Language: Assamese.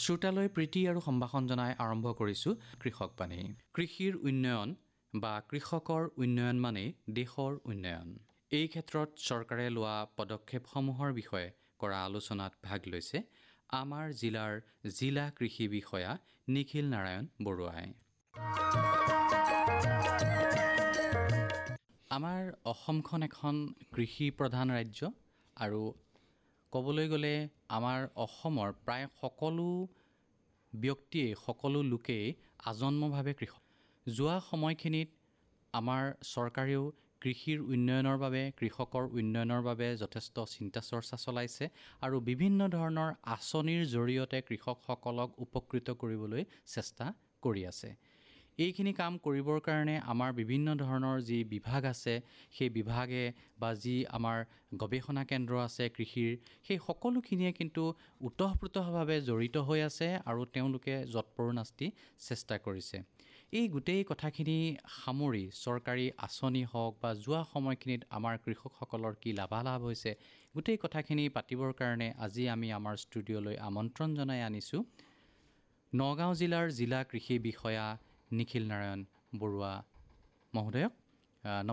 শ্ৰোতালৈ প্ৰীতি আৰু সম্ভাষণ জনাই আৰম্ভ কৰিছোঁ কৃষকবাণী। কৃষিৰ উন্নয়ন বা কৃষকৰ উন্নয়ন মানেই দেশৰ উন্নয়ন। এই ক্ষেত্ৰত চৰকাৰে লোৱা পদক্ষেপসমূহৰ বিষয়ে কৰা আলোচনাত ভাগ লৈছে আমাৰ জিলাৰ জিলা কৃষি বিষয়া নিখিল নাৰায়ণ বৰুৱাই। আমাৰ অসমখন এখন কৃষি প্ৰধান ৰাজ্য আৰু ক'বলৈ গ'লে আমাৰ অসমৰ প্ৰায় সকলো ব্যক্তিয়েই সকলো লোকেই আজন্মভাৱে কৃষক। যোৱা সময়খিনিত আমাৰ চৰকাৰেও কৃষিৰ উন্নয়নৰ বাবে কৃষকৰ উন্নয়নৰ বাবে যথেষ্ট চিন্তা চৰ্চা চলাইছে আৰু বিভিন্ন ধৰণৰ আঁচনিৰ জৰিয়তে কৃষকসকলক উপকৃত কৰিবলৈ চেষ্টা কৰি আছে। এইখিনি কাম কৰিবৰ কাৰণে আমাৰ বিভিন্ন ধৰণৰ যি বিভাগ আছে সেই বিভাগে বা যি আমাৰ গৱেষণা কেন্দ্ৰ আছে কৃষিৰ, সেই সকলোখিনিয়ে কিন্তু ওতঃপ্ৰোতভাৱে জড়িত হৈ আছে আৰু তেওঁলোকে যৎপৰোনাস্তি চেষ্টা কৰিছে। এই গোটেই কথাখিনি সামৰি চৰকাৰী আঁচনি হওক বা যোৱা সময়খিনিত আমাৰ কৃষকসকলৰ কি লাভালাভ হৈছে, গোটেই কথাখিনি পাতিবৰ কাৰণে আজি আমি আমাৰ ষ্টুডিঅ'লৈ আমন্ত্ৰণ জনাই আনিছোঁ নগাঁও জিলাৰ জিলা কৃষি বিষয়া নিখিল নাৰায়ণ বৰুৱা মহোদয়ক।